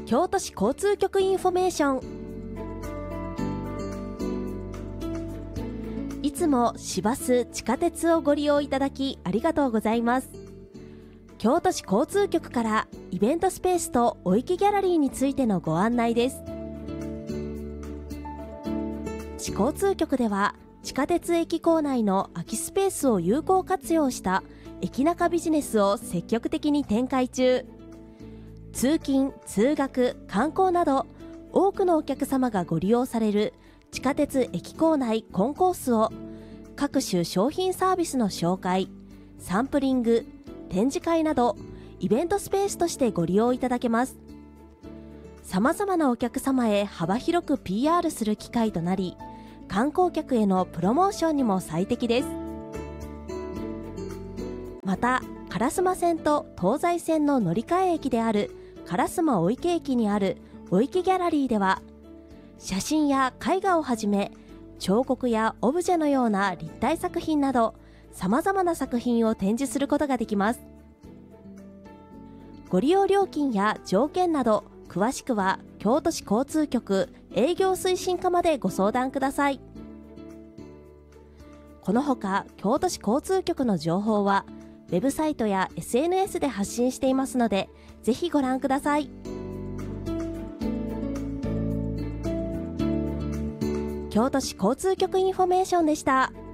京都市交通局インフォメーション。いつも市バス、地下鉄をご利用いただきありがとうございます。京都市交通局からイベントスペースとお池ギャラリーについてのご案内です。市交通局では地下鉄駅構内の空きスペースを有効活用した駅中ビジネスを積極的に展開中。通勤・通学・観光など多くのお客様がご利用される地下鉄駅構内コンコースを各種商品サービスの紹介、サンプリング、展示会などイベントスペースとしてご利用いただけます。様々なお客様へ幅広く PR する機会となり、観光客へのプロモーションにも最適です。また、烏丸線と東西線の乗り換え駅である烏丸御池駅にある御池ギャラリーでは、写真や絵画をはじめ彫刻やオブジェのような立体作品など様々な作品を展示することができます。ご利用料金や条件など詳しくは京都市交通局営業推進課までご相談ください。このほか京都市交通局の情報はウェブサイトや SNS で発信していますので、ぜひご覧ください。京都市交通局インフォメーションでした。